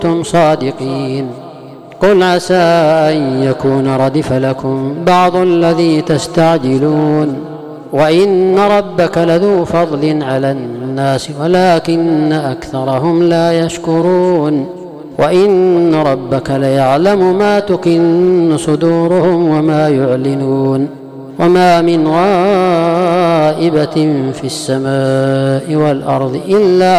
كنتم صادقين. قل عسى أن يكون ردف لكم بعض الذي تستعجلون، وإن ربك لذو فضل على الناس ولكن أكثرهم لا يشكرون. وإن ربك ليعلم ما تكن صدورهم وما يعلنون. وما من غائبة في السماء والأرض إلا